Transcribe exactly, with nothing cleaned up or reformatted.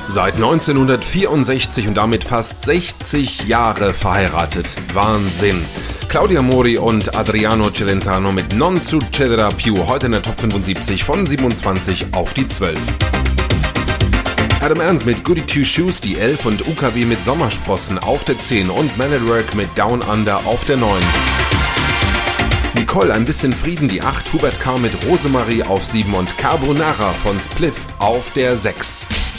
Seit neunzehnhundertvierundsechzig und damit fast sechzig Jahre verheiratet. Wahnsinn. Claudia Mori und Adriano Celentano mit Non Succederà Più, heute in der Top fünfundsiebzig von siebenundzwanzig auf die zwölf. Adam Ant mit Goody Two Shoes die elf und U K W mit Sommersprossen auf der zehn und Man at Work mit Down Under auf der neun. Nicole, ein bisschen Frieden, die acht, Hubert K. mit Rosemarie auf sieben und Carbonara von Spliff auf der sechs.